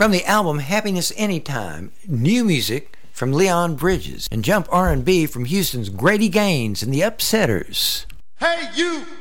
From the album Happiness Anytime, new music from Leon Bridges, and jump R&B from Houston's Grady Gaines and the Upsetters. Hey, you!